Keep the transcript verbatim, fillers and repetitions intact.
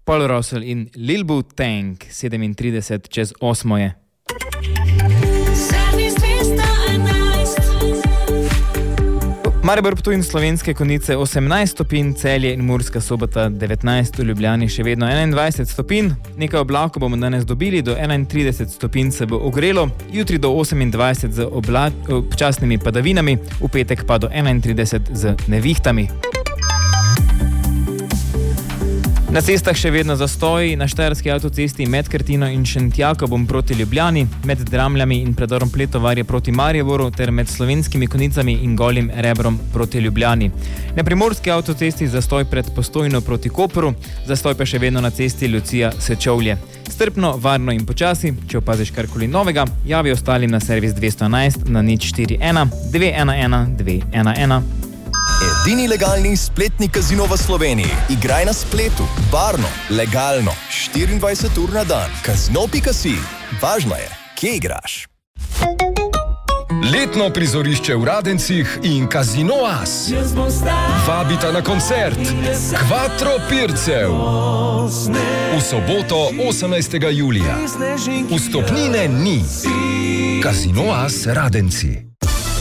Paul Russell in Lil Bo Tank, sedemintrideset čez osmo je. Maribor, Ptuj in Slovenske Konjice osemnajst stopinj, Celje in Murska Sobota devetnajst, v Ljubljani še vedno enaindvajset stopinj. Nekaj oblakov bomo danes dobili, do enaintrideset stopinj se bo ogrelo, jutri do osemindvajset z obla- občasnimi padavinami, v petek pa do enaintrideset z nevihtami. Na cestah še vedno zastoji, na štajerski avtocesti med Krtino in Šentjakobom proti Ljubljani, med Dramljami in predorom Pletovarje proti Mariboru ter med Slovenskimi Konjicami in Golim Rebrom proti Ljubljani. Na primorski avtocesti zastoj pred Postojno proti Kopru, zastoj pa še vedno na cesti Lucija-Sečovlje. Strpno, varno in počasi, če opaziš karkoli novega, javi ostalim na servis dvesto enajst na nič štiri ena dve ena ena dve ena ena. Edini legalni spletni kazino v Sloveniji. Igraj na spletu, varno, legalno, štiriindvajset ur na dan. Kazino pika si. Važno je, kje igraš. Letno prizorišče v Radencih in Kazino As vabita na koncert Quattro Pircev v soboto osemnajstega julija. Vstopnine ni. Kazino As Radenci.